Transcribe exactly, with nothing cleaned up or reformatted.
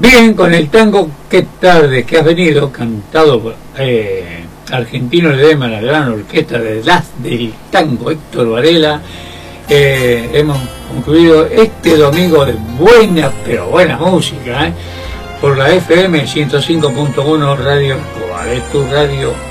Bien, con el tango Qué tarde que has venido, cantado por eh, Argentino Ledesma, la gran orquesta de Las del Tango, Héctor Varela, eh, hemos concluido este domingo de buena, pero buena música, eh, por la F M ciento cinco punto uno Radio Escobar, es tu radio